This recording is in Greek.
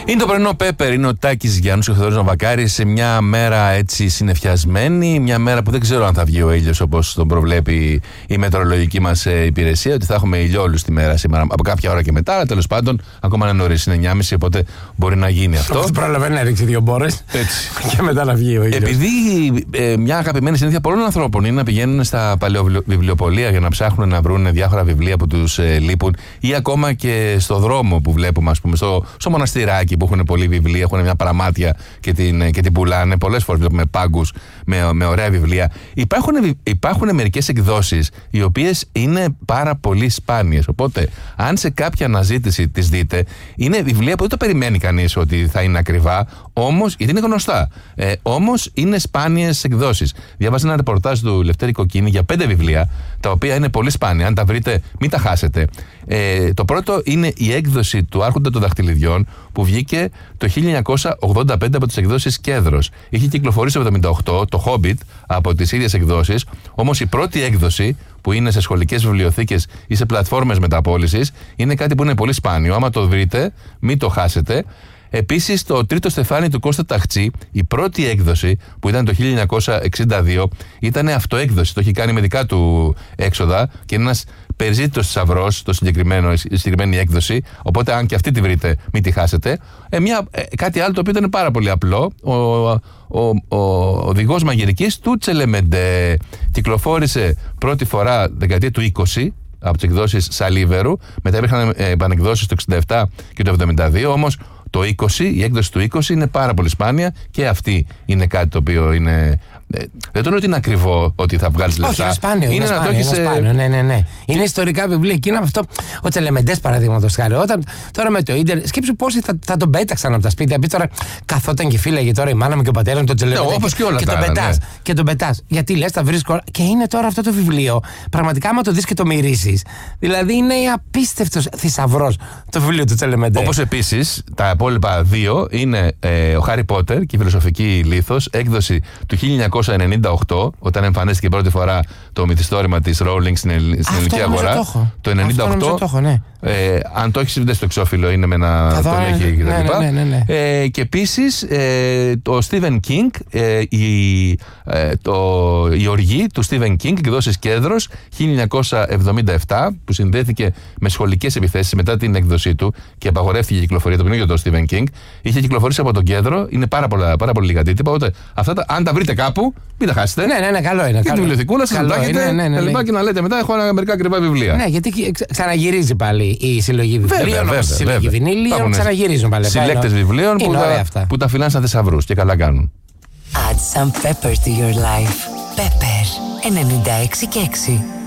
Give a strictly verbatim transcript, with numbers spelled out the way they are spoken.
Είναι το πρωινό Πέπερ, είναι ο Τάκης Γιάννους και ο Θεοδόρης Ναβακάρης σε μια μέρα έτσι συννεφιασμένη, μια μέρα που δεν ξέρω αν θα βγει ο ήλιος όπως τον προβλέπει η μετεωρολογική μας υπηρεσία, ότι θα έχουμε ηλιόλους τη μέρα σήμερα από κάποια ώρα και μετά, αλλά τέλος πάντων ακόμα είναι νωρίς, είναι εννιά και μισή, οπότε μπορεί να γίνει αυτό. Αυτό πρόλαβε να ρίξει δύο μπόρες και μετά να βγει ο ήλιος. Επειδή ε, μια αγαπημένη συνήθεια πολλών ανθρώπων είναι να πηγαίνουν στα παλαιοβιβλιοπωλεία για να ψάχνουν να βρουν διάφορα βιβλία που τους ε, λείπουν, ή ακόμα και στο δρόμο που βλέπουμε, ας πούμε, στο, στο μοναστηράκι που έχουν πολλοί βιβλία, έχουν μια παραμάτια και την, και την πουλάνε. Πολλές φορές βλέπουμε πάγκους με, με ωραία βιβλία. Υπάρχουν, υπάρχουν μερικές εκδόσεις οι οποίες είναι πάρα πολύ σπάνιες. Οπότε, αν σε κάποια αναζήτηση τις δείτε, είναι βιβλία που δεν το περιμένει κανείς ότι θα είναι ακριβά, όμως, γιατί είναι γνωστά. Ε, όμως είναι σπάνιες εκδόσεις. Διάβασα ένα ρεπορτάζ του Λευτέρη Κοκκίνη για πέντε βιβλία, τα οποία είναι πολύ σπάνια. Αν τα βρείτε, μην τα χάσετε. Ε, το πρώτο είναι η έκδοση του Άρχοντα των Δαχτυλιδιών, που βγήκε το χίλια εννιακόσια ογδόντα πέντε από τις εκδόσεις Κέδρος. Είχε κυκλοφορήσει το εβδομήντα οκτώ το Hobbit από τις ίδιες εκδόσεις, όμως η πρώτη έκδοση, που είναι σε σχολικές βιβλιοθήκες ή σε πλατφόρμες μεταπώλησης, είναι κάτι που είναι πολύ σπάνιο. Άμα το βρείτε, μην το χάσετε. Επίσης, το τρίτο στεφάνι του Κώστα Ταχτσή, η πρώτη έκδοση που ήταν το χίλια εννιακόσια εξήντα δύο, ήταν αυτοέκδοση. Το έχει κάνει με δικά του έξοδα και είναι ένας περιζήτητος θησαυρός, το συγκεκριμένο, η συγκεκριμένη έκδοση. Οπότε, αν και αυτή τη βρείτε, μην τη χάσετε. Ε, μια, ε, κάτι άλλο το οποίο ήταν πάρα πολύ απλό. Ο, ο, ο, ο οδηγός μαγειρικής του Τσελεμεντέ κυκλοφόρησε πρώτη φορά δεκαετία του είκοσι από τις εκδόσεις Σαλίβερου. Μετά υπήρχαν επανεκδόσεις το εξήντα επτά και το εβδομήντα δύο. Όμως το είκοσι, η έκδοση του είκοσι είναι πάρα πολύ σπάνια και αυτή είναι κάτι το οποίο είναι. Ε, δεν το λέω ότι είναι ακριβό ότι θα βγάλεις λεφτά. Όχι, είναι σπάνιο. Είναι, είναι σπάνιο, να το έχεις, είναι σπάνιο, ναι, ναι, ναι. Είναι ιστορικά βιβλία. Και είναι αυτό. Ο Τσελεμεντές, παραδείγματος χάρη. Όταν τώρα με το ίντερνετ, σκέψου πόσοι θα, θα τον πέταξαν από τα σπίτια. Πει τώρα, καθόταν και φύλαγε τώρα η μάνα μου και ο πατέρα μου τον Τσελεμεντέ. Ναι, όπως και όλα και τα τον άλλα, πετάς. Ναι. Και τον πετάς. Γιατί λες, θα βρεις κορ... Και είναι τώρα αυτό το βιβλίο. Πραγματικά, άμα το δεις και το μυρίσεις. Δηλαδή είναι απίστευτος θησαυρός το βιβλίο του Τσελεμεντέ. Όπως επίσης τα υπόλοιπα δύο είναι ε, ο Χάρι Πότερ και η Φιλοσοφική Λίθος, έκδοση του χίλια εννιακόσια ενενήντα οκτώ, όταν εμφανίστηκε πρώτη φορά το μυθιστόρημα της Rowling στην, ελλ, στην ελληνική αγορά. Το, το ενενήντα οκτώ. Το έχω, ναι. ε, αν το έχεις δει στο εξώφυλλο, είναι με ένα. Τον έχει κτλ. Ναι, ναι, ναι, ναι. ε, και επίσης ε, το Stephen King, ε, η, ε, το, η οργή του Stephen King, εκδόσεις Κέδρος, χίλια εννιακόσια εβδομήντα επτά, που συνδέθηκε με σχολικές επιθέσεις μετά την έκδοσή του και απαγορεύτηκε η κυκλοφορία. Το πνίγιο του Stephen King είχε κυκλοφορήσει από τον Κέδρο, είναι πάρα, πολλά, πάρα πολύ λίγα τίτυπα. Οπότε αυτά τα, αν τα βρείτε κάπου, μην τα χάσετε. Ναι, ναι, ναι, καλό είναι. Και τη βιβλιοθηκούλα σας τα έχετε, ναι, ναι, ναι. Και να λέτε μετά, έχω μερικά ακριβά βιβλία. Ναι, γιατί ξαναγυρίζει πάλι η συλλογή βιβλίων, η συλλογή βινίλιων, ξαναγυρίζουν πάλι. Συλλέκτες βιβλίων που τα, που τα φυλάνε σαν θησαυρούς και καλά κάνουν. Add some pepper to your life. Pepper ενενήντα έξι και έξι.